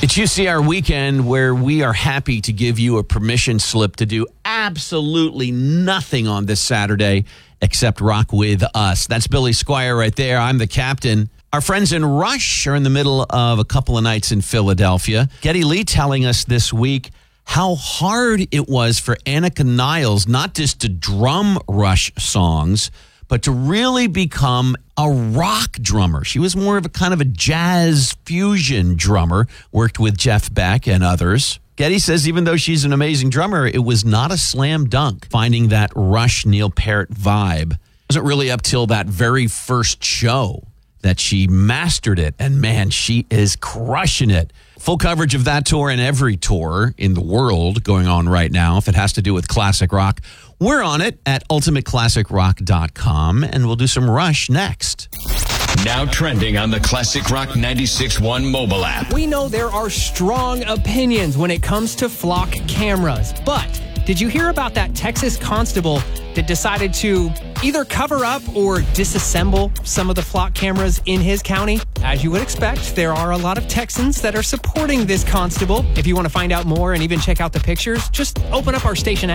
It's UCR weekend where we are happy to give you a permission slip to do absolutely nothing on this Saturday except rock with us. That's Billy Squire right there. I'm the captain. Our friends in Rush are in the middle of a couple of nights in Philadelphia. Geddy Lee telling us this week how hard it was for Annika Niles not just to drum Rush songs, but to really become a rock drummer. She was more of a kind of a jazz fusion drummer, worked with Jeff Beck and others. Geddy says even though she's an amazing drummer, it was not a slam dunk finding that Rush Neil Peart vibe. It wasn't really up till that very first show that she mastered it. And man, she is crushing it. Full coverage of that tour and every tour in the world going on right now. If it has to do with classic rock, we're on it at ultimateclassicrock.com, and we'll do some Rush next. Now trending on the Classic Rock 96.1 mobile app. We know there are strong opinions when it comes to flock cameras, but did you hear about that Texas constable that decided to either cover up or disassemble some of the flock cameras in his county? As you would expect, there are a lot of Texans that are supporting this constable. If you want to find out more and even check out the pictures, just open up our station app.